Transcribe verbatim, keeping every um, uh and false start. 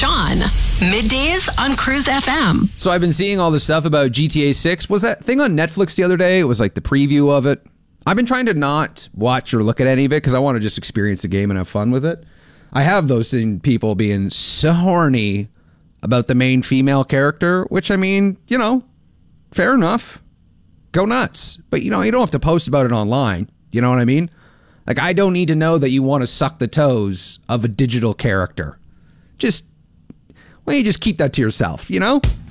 Sean. Middays on Cruise F M. So I've been seeing all this stuff about G T A six. Was that thing on Netflix the other day? It was like the preview of it. I've been trying to not watch or look at any of it because I want to just experience the game and have fun with it. I have those seen people being so horny about the main female character, which, I mean, you know, fair enough. Go nuts. But, you know, you don't have to post about it online. You know what I mean? Like, I don't need to know that you want to suck the toes of a digital character. Just, well, you just keep that to yourself, you know?